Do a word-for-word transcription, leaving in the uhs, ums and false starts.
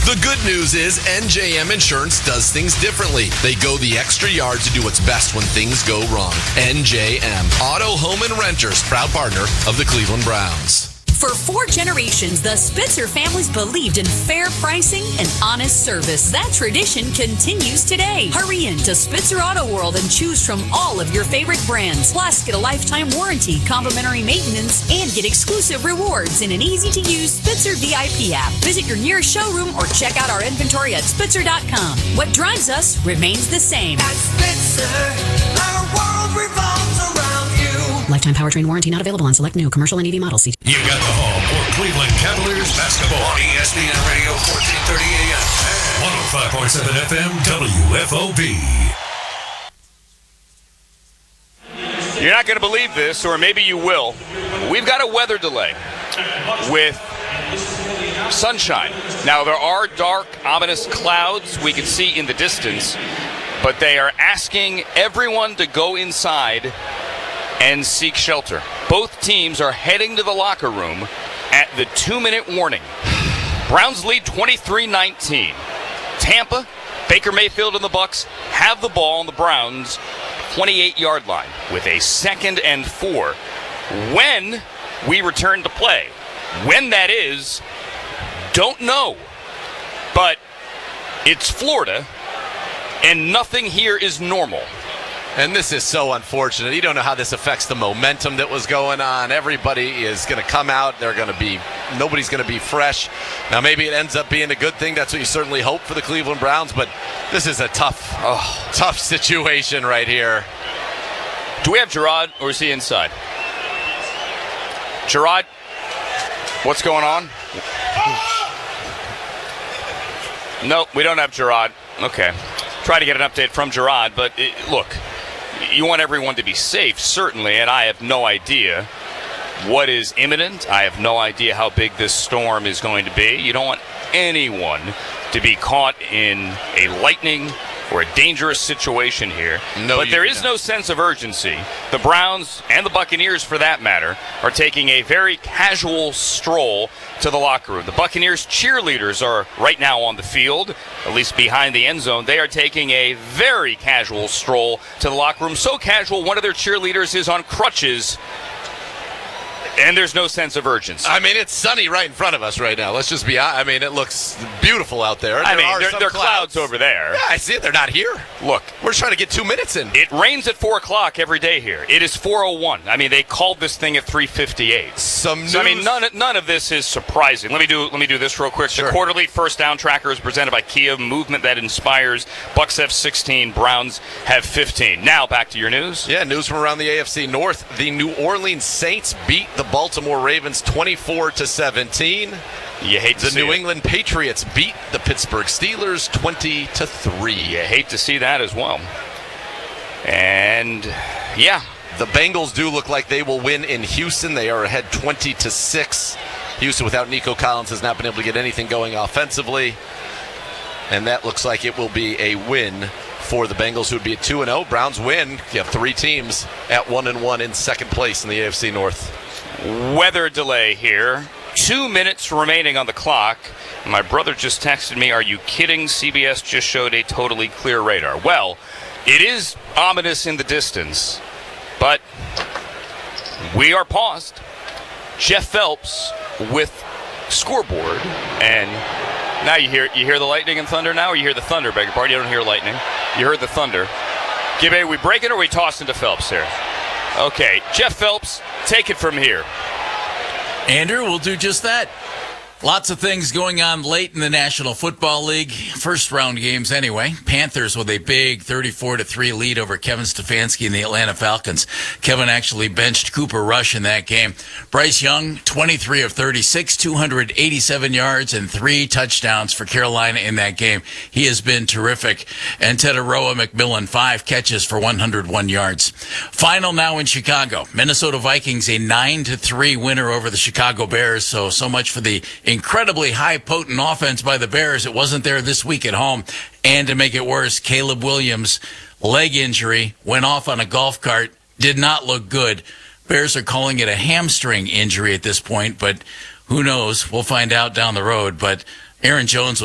The good news is N J M Insurance does things differently. They go the extra yard to do what's best when things go wrong. N J M, Auto, Home, and Renters, proud partner of the Cleveland Browns. For four generations, the Spitzer families believed in fair pricing and honest service. That tradition continues today. Hurry in to Spitzer Auto World and choose from all of your favorite brands. Plus, get a lifetime warranty, complimentary maintenance, and get exclusive rewards in an easy-to-use Spitzer V I P app. Visit your nearest showroom or check out our inventory at Spitzer dot com. What drives us remains the same. At Spitzer, our world revolves around you. Lifetime powertrain warranty not available on select new commercial and E V models. You got the home for Cleveland Cavaliers basketball on E S P N Radio, fourteen thirty A M and one oh five point seven F M W F O B. You're not going to believe this, or maybe you will. We've got a weather delay with sunshine. Now, there are dark, ominous clouds we can see in the distance, but they are asking everyone to go inside and seek shelter. Both teams are heading to the locker room at the two-minute warning. Browns lead twenty-three nineteen. Tampa, Baker Mayfield and the Bucks have the ball on the Browns' twenty-eight-yard line with a second and four. When we return to play, when that is, don't know. But it's Florida, and nothing here is normal. And this is so unfortunate. You don't know how this affects the momentum that was going on. Everybody is going to come out. They're going to be, nobody's going to be fresh. Now, maybe it ends up being a good thing. That's what you certainly hope for the Cleveland Browns. But this is a tough, oh, tough situation right here. Do we have Gerard, or is he inside? Gerard, what's going on? No, we don't have Gerard. Okay. Try to get an update from Gerard, but it, look, you want everyone to be safe, certainly, and I have no idea what is imminent. I have no idea how big this storm is going to be. You don't want anyone to be caught in a lightning or a dangerous situation here. No, but there is not. no sense of urgency. The Browns, and the Buccaneers for that matter, are taking a very casual stroll to the locker room. The Buccaneers cheerleaders are right now on the field, at least behind the end zone. They are taking a very casual stroll to the locker room. So casual, one of their cheerleaders is on crutches, and there's no sense of urgency. I mean, it's sunny right in front of us right now. Let's just be honest. I mean, it looks beautiful out there. I there mean, are there, some there are clouds. clouds over there. Yeah, I see it. They're not here. Look, we're trying to get two minutes in. It rains at four o'clock every day here. It is four oh one. I mean, they called this thing at three fifty-eight. Some news. So, I mean, none, none of this is surprising. Let me do let me do this real quick. Sure. The quarterly first down tracker is presented by Kia, movement that inspires. Bucks have sixteen, Browns have fifteen. Now, back to your news. Yeah, news from around the A F C North. The New Orleans Saints beat the Baltimore Ravens twenty-four to seventeen. You hate to the see New it. England Patriots beat the Pittsburgh Steelers twenty to three. You hate to see that as well. And yeah, the Bengals do look like they will win in Houston. They are ahead twenty to six. Houston without Nico Collins has not been able to get anything going offensively. And that looks like it will be a win for the Bengals, who would be at two and oh. Browns win. You have three teams at one and one in second place in the A F C North. Weather delay here. Two minutes remaining on the clock. My brother just texted me, are you kidding? C B S just showed a totally clear radar. Well, it is ominous in the distance, but we are paused. Jeff Phelps with scoreboard, and now you hear you hear the lightning and thunder now, or you hear the thunder, beg your pardon, you don't hear lightning. You heard the thunder. Gibby, are we breaking or are we tossing to Phelps here? Okay, Jeff Phelps, take it from here. Andrew, we'll do just that. Lots of things going on late in the National Football League. First round games anyway. Panthers with a big thirty-four to three lead over Kevin Stefanski and the Atlanta Falcons. Kevin actually benched Cooper Rush in that game. Bryce Young, twenty-three of thirty-six, two hundred eighty-seven yards and three touchdowns for Carolina in that game. He has been terrific. And Teteroa McMillan, five catches for one hundred one yards. Final now in Chicago. Minnesota Vikings, a nine to three winner over the Chicago Bears. So, so much for the incredibly high, potent offense by the Bears. It wasn't there this week at home. And to make it worse, Caleb Williams, leg injury, went off on a golf cart, did not look good. Bears are calling it a hamstring injury at this point, but who knows? We'll find out down the road. But Aaron Jones was